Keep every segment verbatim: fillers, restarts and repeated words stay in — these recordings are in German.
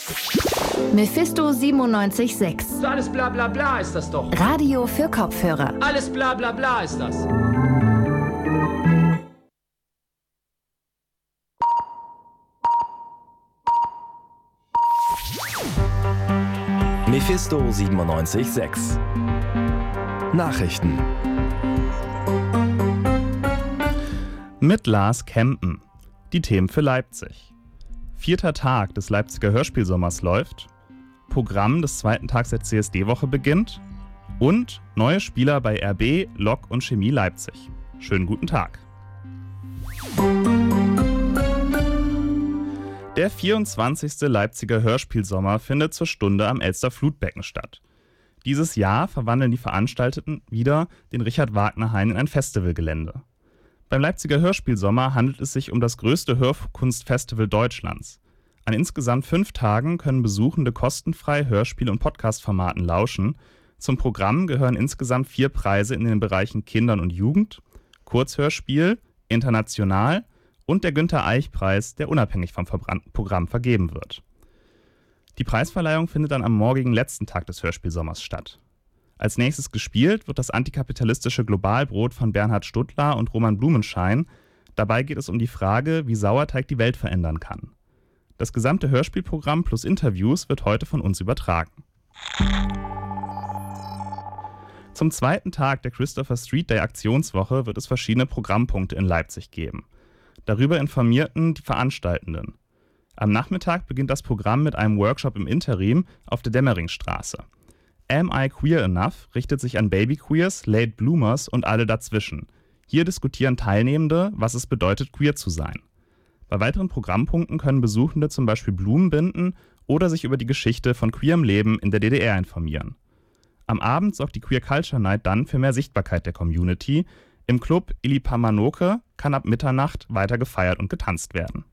Mephisto siebenundneunzig Komma sechs. So alles bla bla bla ist das doch. Radio für Kopfhörer. Alles bla bla bla ist das. Mephisto siebenundneunzig Komma sechs. Nachrichten. Mit Lars Kempen. Die Themen für Leipzig. Vierter Tag des Leipziger Hörspielsommers läuft. Programm des zweiten Tags der C S D-Woche beginnt. Und neue Spieler bei R B, Lok und Chemie Leipzig. Schönen guten Tag. Der vierundzwanzigste Leipziger Hörspielsommer findet zur Stunde am Elster-Flutbecken statt. Dieses Jahr verwandeln die Veranstalteten wieder den Richard-Wagner-Hain in ein Festivalgelände. Beim Leipziger Hörspielsommer handelt es sich um das größte Hörkunstfestival Deutschlands. An insgesamt fünf Tagen können Besuchende kostenfrei Hörspiel- und Podcast-Formaten lauschen. Zum Programm gehören insgesamt vier Preise in den Bereichen Kindern und Jugend, Kurzhörspiel, International und der Günther-Eich-Preis, der unabhängig vom Verbra- Programm vergeben wird. Die Preisverleihung findet dann am morgigen letzten Tag des Hörspielsommers statt. Als nächstes gespielt wird das antikapitalistische Globalbrot von Bernhard Stuttlar und Roman Blumenschein. Dabei geht es um die Frage, wie Sauerteig die Welt verändern kann. Das gesamte Hörspielprogramm plus Interviews wird heute von uns übertragen. Zum zweiten Tag der Christopher Street Day Aktionswoche wird es verschiedene Programmpunkte in Leipzig geben. Darüber informierten die Veranstaltenden. Am Nachmittag beginnt das Programm mit einem Workshop im Interim auf der Dämmeringstraße. Am I Queer Enough richtet sich an Babyqueers, Late Bloomers und alle dazwischen. Hier diskutieren Teilnehmende, was es bedeutet, queer zu sein. Bei weiteren Programmpunkten können Besuchende zum Beispiel Blumen binden oder sich über die Geschichte von queerem Leben in der D D R informieren. Am Abend sorgt die Queer Culture Night dann für mehr Sichtbarkeit der Community. Im Club Ilipamanoke kann ab Mitternacht weiter gefeiert und getanzt werden.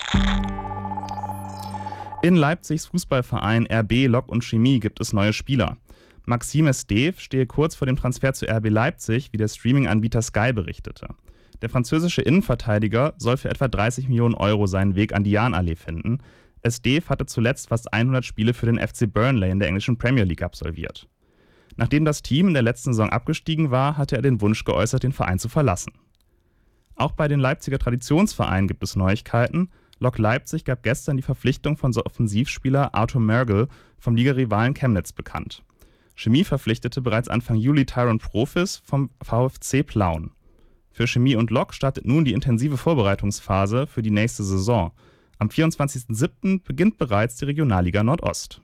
In Leipzigs Fußballverein R B, Lok und Chemie gibt es neue Spieler. Maxime Steve stehe kurz vor dem Transfer zu R B Leipzig, wie der Streaming-Anbieter Sky berichtete. Der französische Innenverteidiger soll für etwa dreißig Millionen Euro seinen Weg an die Jahnallee finden. Steve hatte zuletzt fast hundert Spiele für den F C Burnley in der englischen Premier League absolviert. Nachdem das Team in der letzten Saison abgestiegen war, hatte er den Wunsch geäußert, den Verein zu verlassen. Auch bei den Leipziger Traditionsvereinen gibt es Neuigkeiten. Lok Leipzig gab gestern die Verpflichtung von Offensivspieler Arthur Mergel vom Ligarivalen Chemnitz bekannt. Chemie verpflichtete bereits Anfang Juli Tyron Profis vom VfC Plauen. Für Chemie und Lok startet nun die intensive Vorbereitungsphase für die nächste Saison. Am vierundzwanzigsten siebten beginnt bereits die Regionalliga Nordost.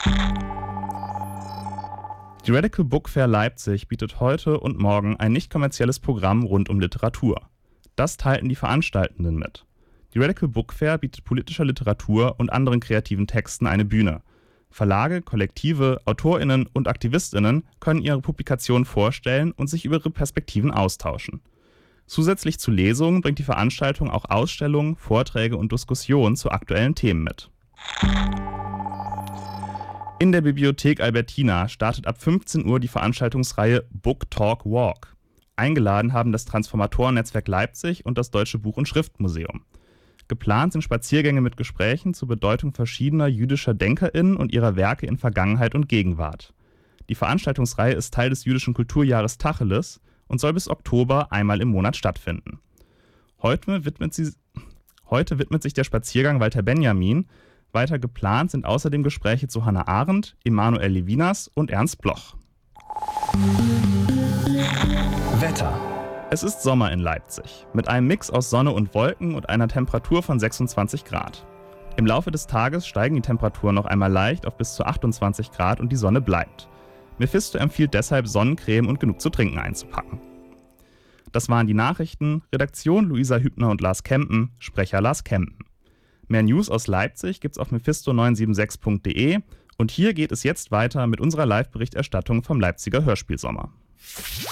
Die Radical Book Fair Leipzig bietet heute und morgen ein nicht kommerzielles Programm rund um Literatur. Das teilten die Veranstaltenden mit. Die Radical Book Fair bietet politischer Literatur und anderen kreativen Texten eine Bühne. Verlage, Kollektive, AutorInnen und AktivistInnen können ihre Publikationen vorstellen und sich über ihre Perspektiven austauschen. Zusätzlich zu Lesungen bringt die Veranstaltung auch Ausstellungen, Vorträge und Diskussionen zu aktuellen Themen mit. In der Bibliothek Albertina startet ab fünfzehn Uhr die Veranstaltungsreihe Book Talk Walk. Eingeladen haben das Transformatoren-Netzwerk Leipzig und das Deutsche Buch- und Schriftmuseum. Geplant sind Spaziergänge mit Gesprächen zur Bedeutung verschiedener jüdischer DenkerInnen und ihrer Werke in Vergangenheit und Gegenwart. Die Veranstaltungsreihe ist Teil des jüdischen Kulturjahres Tacheles und soll bis Oktober einmal im Monat stattfinden. Heute widmet, sie, heute widmet sich der Spaziergang Walter Benjamin. Weiter geplant sind außerdem Gespräche zu Hannah Arendt, Emanuel Levinas und Ernst Bloch. Wetter. Es ist Sommer in Leipzig, mit einem Mix aus Sonne und Wolken und einer Temperatur von sechsundzwanzig Grad. Im Laufe des Tages steigen die Temperaturen noch einmal leicht auf bis zu achtundzwanzig Grad und die Sonne bleibt. Mephisto empfiehlt deshalb, Sonnencreme und genug zu trinken einzupacken. Das waren die Nachrichten. Redaktion Luisa Hübner und Lars Kempen, Sprecher Lars Kempen. Mehr News aus Leipzig gibt's auf mephisto neun sieben sechs punkt de und hier geht es jetzt weiter mit unserer Live-Berichterstattung vom Leipziger Hörspielsommer.